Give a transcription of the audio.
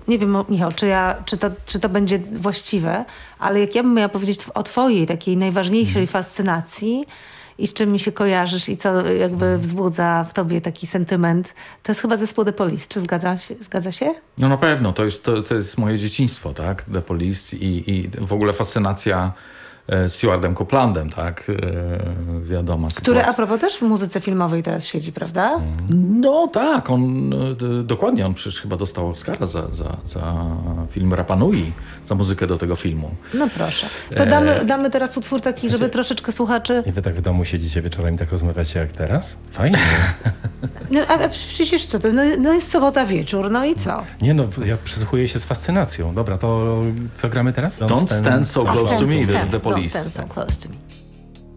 nie wiem, Michał, czy to będzie właściwe, ale jak ja bym miała powiedzieć o twojej takiej najważniejszej fascynacji i z czym mi się kojarzysz i co jakby wzbudza w tobie taki sentyment, to jest chyba zespół The Police. Czy zgadza się? No na pewno, to jest moje dzieciństwo, tak? The Police i w ogóle fascynacja Stewardem Copelandem, tak? Wiadoma Który sytuacja. a propos też w muzyce filmowej teraz siedzi, prawda? No tak, on dokładnie, on przecież chyba dostał Oscara za film Rapa Nui, za muzykę do tego filmu. No proszę. To damy teraz utwór taki, żeby troszeczkę słuchaczy... I wy tak w domu siedzicie wieczorem i tak rozmawiacie jak teraz? Fajnie. No, a przecież co to? No jest sobota wieczór, no i co? Nie no, ja przysłuchuję się z fascynacją. Dobra, to co gramy teraz? Don't stand so close to me, The Don't Police. stand so close to me.